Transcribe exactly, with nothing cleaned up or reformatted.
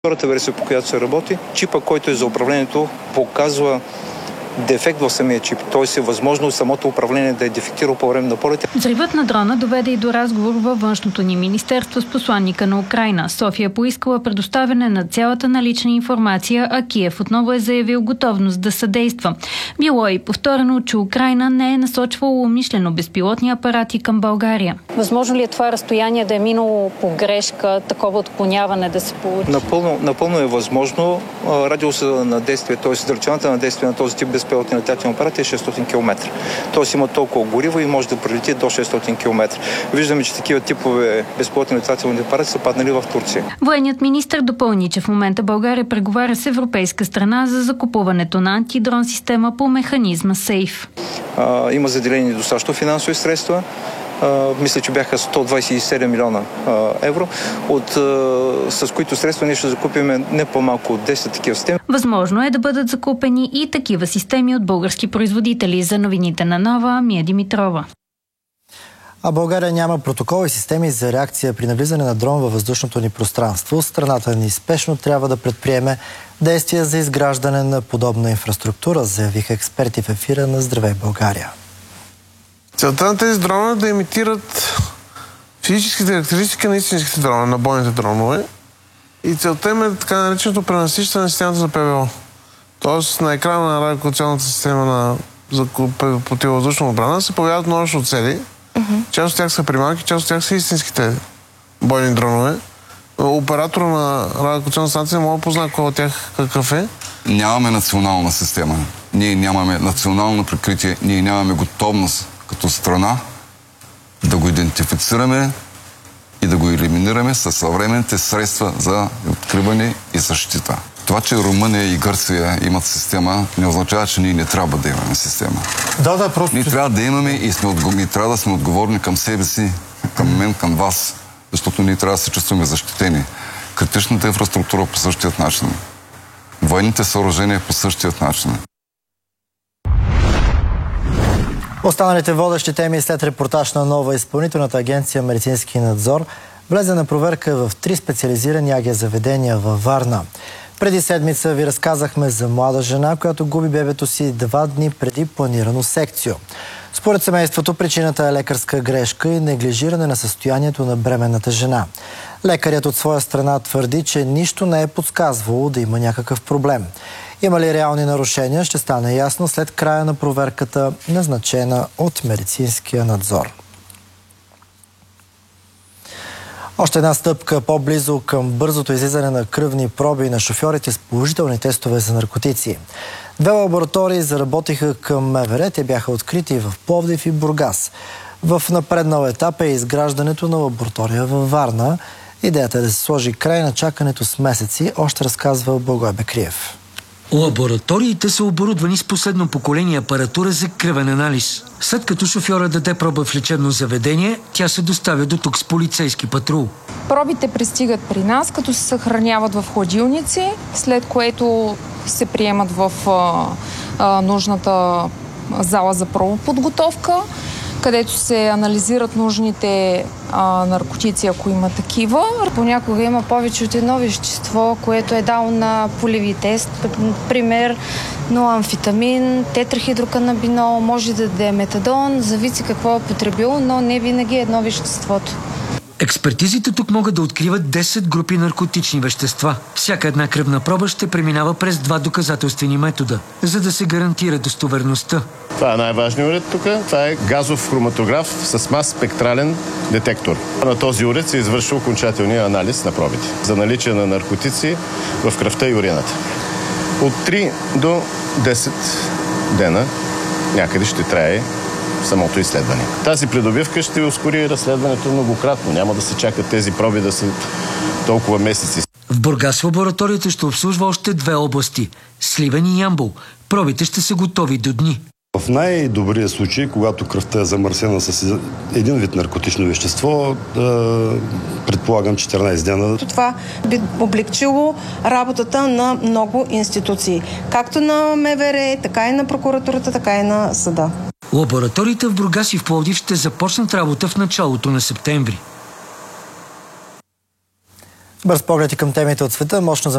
Втората версия, по която се работи, чипа, който е за управлението, показва дефект в самия чип. Т.е. е възможно самото управление да е дефектирало по време на полета. Взривът на дрона доведе и до разговор във външното ни министерство с посланника на Украйна. София поискала предоставяне на цялата налична информация, а Киев отново е заявил готовност да съдейства. Било е и повторено, че Украйна не е насочвала умишлено безпилотни апарати към България. Възможно ли е това разстояние да е минало по грешка, такова отклоняване да се получи? Напълно, напълно е възможно. Радиуса на действие, т.е. дължината на действие на този тип безпилотни летателни апарати е шестстотин километра. Тоест има толкова гориво и може да прелети до шестстотин километра. Виждаме, че такива типове безпилотни летателни апарати са паднали в Турция. Военният министър допълни, че в момента България преговаря с европейска страна за закупуването на антидрон система по механизма Сейф. А, има заделени достатъчно финансови средства. Uh, мисля, че бяха сто двадесет и седем милиона uh, евро, от, uh, с които средства ние ще закупим не по-малко от десет такива системи. Възможно е да бъдат закупени и такива системи от български производители. За новините на Нова, Мия Димитрова. А България няма протокол и системи за реакция при навлизане на дрон във въздушното ни пространство. Страната ни спешно трябва да предприеме действия за изграждане на подобна инфраструктура, заявиха експерти в ефира на Здравей България. Целта на тези дронове е да имитират физическите характеристики на истинските дронове, на бойните дронове. И целта им е така нареченото пренасищане на системата за ПВО. Тоест на екрана на радиолокационната система на, за противовъздушна отбрана се появяват множество цели. Uh-huh. Част от тях са приманки, част от тях са истинските бойни дронове. Оператор на радиолокационна станция може да познае кой от тях какъв е. Нямаме национална система. Ние нямаме национално прикритие. Ние нямаме готовност като страна да го идентифицираме и да го елиминираме със съвременните средства за откриване и защита. Това, че Румъния и Гърция имат система, не означава, че ние не трябва да имаме система. Да, да, просто... Ние трябва да имаме и сме отго... ние трябва да сме отговорни към себе си, към мен, към вас, защото ние трябва да се чувстваме защитени. Критичната инфраструктура по същият начин. Военните съоръжения по същият начин. Останалите водещи теми след репортаж на Нова, изпълнителната агенция Медицински надзор влезе на проверка в три специализирани агиозаведения във Варна. Преди седмица ви разказахме за млада жена, която губи бебето си два дни преди планирано секцио. Според семейството причината е лекарска грешка и неглижиране на състоянието на бременната жена. Лекарят от своя страна твърди, че нищо не е подсказвало да има някакъв проблем. Има ли реални нарушения, ще стане ясно след края на проверката, назначена от медицинския надзор. Още една стъпка по-близо към бързото излизане на кръвни проби на шофьорите с положителни тестове за наркотици. Две лаборатории заработиха към МВР. Те бяха открити в Пловдив и Бургас. В напреднал етап е изграждането на лаборатория във Варна. Идеята е да се сложи край на чакането с месеци, още разказва Благой Бекриев. Лабораториите са оборудвани с последно поколение апаратура за кръвен анализ. След като шофьора даде проба в лечебно заведение, тя се доставя до тук с полицейски патрул. Пробите пристигат при нас, като се съхраняват в хладилници, след което се приемат в а, а, нужната зала за пробоподготовка, където се анализират нужните а, наркотици, ако има такива. Понякога има повече от едно вещество, което е дало на полеви тест. Например, ноамфетамин, тетрахидроканабинол, може да даде метадон, зависи какво е потребил, но не винаги е едно веществото. Експертизите тук могат да откриват десет групи наркотични вещества. Всяка една кръвна проба ще преминава през два доказателствени метода, за да се гарантира достоверността. Това е най-важният уред тук. Това е газов хроматограф с мас спектрален детектор. На този уред се извършва окончателния анализ на пробите за наличие на наркотици в кръвта и урината. От три до десет дена някъде ще трае самото изследване. Тази придобивка ще ускори разследването многократно. Няма да се чакат тези проби да са толкова месеци. В Бургас лабораторията ще обслужва още две области – Сливен и Ямбол. Пробите ще са готови до дни. В най-добрия случай, когато кръвта е замърсена с един вид наркотично вещество, предполагам четиринадесет дена. Това би облегчило работата на много институции. Както на МВР, така и на прокуратурата, така и на съда. Лабораториите в Бургас и в Пловдив ще започнат работа в началото на септември. Бърз поглед и към темите от света. Мощно